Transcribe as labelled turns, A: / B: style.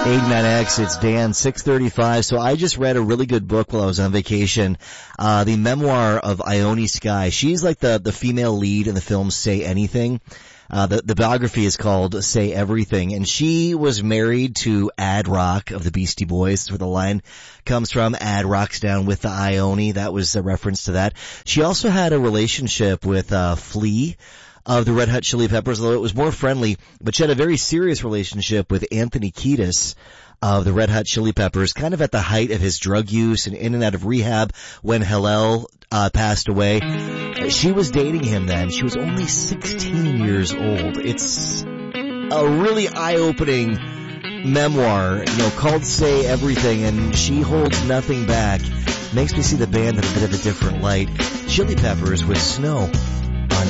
A: 89X, it's Dan, 635. So I just read a really good book while I was on vacation, the memoir of Ione Skye. She's like the female lead in the film Say Anything. The biography is called Say Everything, and she was married to Ad Rock of the Beastie Boys. That's where the line comes from. Ad Rock's down with the Ione. That was a reference to that. She also had a relationship with Flea of the Red Hot Chili Peppers, although it was more friendly, but she had a very serious relationship with Anthony Kiedis of the Red Hot Chili Peppers, kind of at the height of his drug use and in and out of rehab when Hillel passed away. She was dating him then. She was only 16 years old. It's a really eye-opening memoir, called Say Everything, and she holds nothing back. Makes me see the band in a bit of a different light. Chili Peppers with Snow.